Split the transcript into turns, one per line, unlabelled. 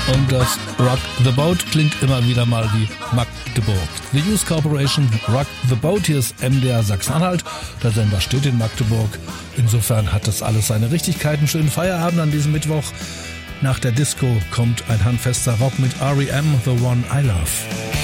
Und das Rock the Boat klingt immer wieder mal wie Magdeburg. The Youth Corporation, Rock the Boat, hier ist MDR Sachsen-Anhalt. Der Sender steht in Magdeburg. Insofern hat das alles seine Richtigkeiten. Schönen Feierabend an diesem Mittwoch. Nach der Disco kommt ein handfester Rock mit R.E.M., The One I Love.